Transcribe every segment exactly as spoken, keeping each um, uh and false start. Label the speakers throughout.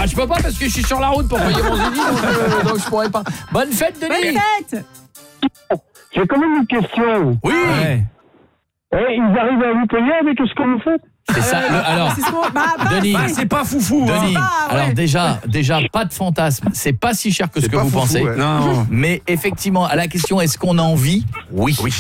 Speaker 1: Ah, je peux pas parce que je suis sur la route pour payer mon zénith, donc, euh, donc je pourrais pas. Bonne fête, Denis.
Speaker 2: Bonne fête.
Speaker 3: J'ai quand même une question.
Speaker 1: Oui.
Speaker 4: Ouais.
Speaker 3: Eh, ils arrivent à vous payer avec tout ce que vous faites?
Speaker 1: C'est ça. Le, alors,
Speaker 2: C'est ce qu'on- bah, bah,
Speaker 1: Denis,
Speaker 4: Bah, c'est pas foufou. hein.
Speaker 1: Denis.
Speaker 2: Ah, ouais.
Speaker 1: Alors déjà, déjà pas de fantasme. C'est pas si cher que ce
Speaker 5: C'est
Speaker 1: que
Speaker 5: pas
Speaker 1: vous
Speaker 5: foufou,
Speaker 1: pensez.
Speaker 5: ouais.
Speaker 4: Non.
Speaker 1: Mais effectivement, à la question, est-ce qu'on a envie? Oui.
Speaker 4: Oui.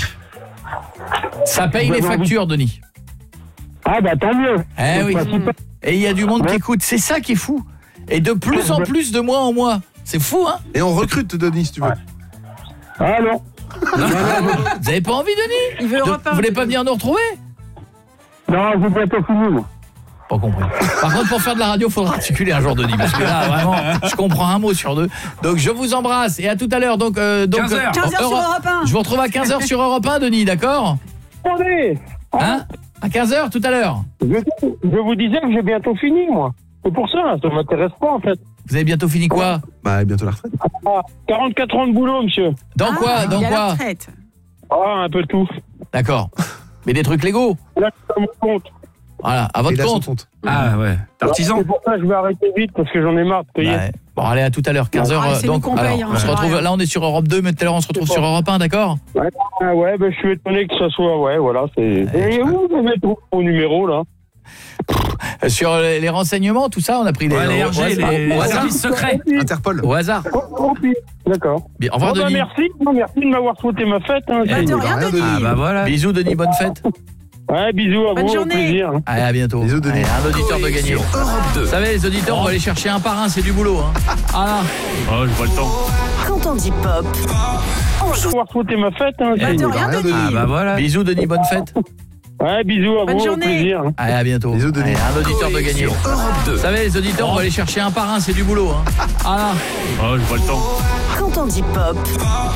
Speaker 1: Ça paye
Speaker 3: Vous
Speaker 1: les
Speaker 3: avez envie
Speaker 1: factures, Denis.
Speaker 3: Ah bah tant mieux.
Speaker 1: Eh
Speaker 3: C'est
Speaker 1: oui.
Speaker 3: principal.
Speaker 1: Et il y a du monde qui
Speaker 3: Ouais.
Speaker 1: écoute. C'est ça qui est fou. Et de plus en plus, de mois en mois. C'est fou, hein?
Speaker 5: Et on recrute Denis si tu veux.
Speaker 3: Ah non.
Speaker 1: Vous avez pas envie, Denis?
Speaker 2: Il veut
Speaker 1: De-
Speaker 2: Europe un.
Speaker 1: Vous voulez pas venir nous retrouver?
Speaker 3: Non, j'ai bientôt fini, moi.
Speaker 1: Pas compris. Par contre, pour faire de la radio, il faudra articuler un jour, Denis, parce que là, vraiment, je comprends un mot sur deux. Donc, je vous embrasse et à tout à l'heure. Donc, euh, donc,
Speaker 4: quinze heures.
Speaker 2: quinze heures sur Europe un.
Speaker 1: Je vous retrouve à quinze heures sur Europe un, Denis, d'accord?
Speaker 3: Attendez.
Speaker 1: Hein? À quinze heures tout à l'heure.
Speaker 3: Je, je vous disais que j'ai bientôt fini, moi. C'est pour ça, ça m'intéresse pas, en fait.
Speaker 1: Vous avez bientôt fini quoi?
Speaker 5: Bah bientôt la retraite.
Speaker 3: Ah, quarante-quatre ans de boulot, monsieur.
Speaker 1: Dans
Speaker 2: Ah,
Speaker 1: quoi? Dans
Speaker 2: il a la
Speaker 1: quoi?
Speaker 2: retraite.
Speaker 3: Ah, un peu de tout.
Speaker 1: D'accord. Mais des trucs légaux.
Speaker 3: Là, c'est à mon compte.
Speaker 1: Voilà, à
Speaker 5: Et
Speaker 1: votre
Speaker 5: là, son
Speaker 1: compte.
Speaker 5: compte.
Speaker 4: Ah ouais. Artisan.
Speaker 3: C'est pour ça que je vais arrêter vite, parce que j'en ai marre de payer.
Speaker 1: Ouais. Bon, allez, à tout à l'heure, quinze heures.
Speaker 2: Ah,
Speaker 1: euh,
Speaker 2: c'est
Speaker 1: donc,
Speaker 2: nous qu'on
Speaker 1: alors,
Speaker 2: paye, hein,
Speaker 1: on se
Speaker 2: c'est
Speaker 1: retrouve.
Speaker 2: vrai.
Speaker 1: Là, on est sur Europe deux, mais tout à l'heure, on se retrouve
Speaker 3: C'est
Speaker 1: sur
Speaker 3: pas.
Speaker 1: Europe un, d'accord?
Speaker 3: Ouais, ah ouais, ben, je suis étonné que ça soit... Ouais, voilà, c'est... Et où vous avez trouvé mon numéro, là?
Speaker 1: Euh, Sur les, les renseignements, tout ça, on a pris les,
Speaker 4: Ouais, les
Speaker 1: au-
Speaker 4: R G,
Speaker 1: au,
Speaker 4: les,
Speaker 1: au
Speaker 4: les
Speaker 1: hasard.
Speaker 4: services secrets.
Speaker 5: Interpol.
Speaker 1: Au hasard.
Speaker 3: Oh, oh, puis, d'accord.
Speaker 1: Bien, au revoir,
Speaker 3: Bon, bah,
Speaker 1: Denis.
Speaker 3: merci, non, merci de m'avoir souhaité ma fête. Hein,
Speaker 2: Bah,
Speaker 3: c'est-
Speaker 2: de rien,
Speaker 5: rien,
Speaker 2: Denis.
Speaker 4: Ah bah voilà.
Speaker 1: Bisous, Denis, bonne fête.
Speaker 3: Ouais, bisous à
Speaker 2: Bonne
Speaker 3: vous, au
Speaker 2: journée.
Speaker 3: plaisir. hein.
Speaker 1: Allez, à bientôt.
Speaker 5: Bisous, Denis.
Speaker 1: Allez, un auditeur de gagner. Vous savez, les auditeurs, on va aller chercher un par un, c'est du boulot. Hein. Ah là.
Speaker 4: Oh, j'ai pas le temps.
Speaker 6: Quand on dit pop, on joue.
Speaker 3: M'avoir souhaité ma fête. Hein,
Speaker 2: Bah,
Speaker 3: c'est-
Speaker 2: de rien,
Speaker 5: rien,
Speaker 2: Denis.
Speaker 4: Ah bah voilà.
Speaker 1: Bisous, Denis, bonne fête.
Speaker 3: Ouais, bisous à
Speaker 2: Bonne
Speaker 3: vous,
Speaker 2: journée.
Speaker 3: au plaisir. hein.
Speaker 1: Allez, à bientôt.
Speaker 5: Bisous, Denis.
Speaker 1: Allez, un auditeur de gagner. Vous savez, les auditeurs, on va aller chercher un par un, c'est du boulot. Hein. Ah là.
Speaker 4: Oh, j'ai pas le temps.
Speaker 6: Quand on dit pop,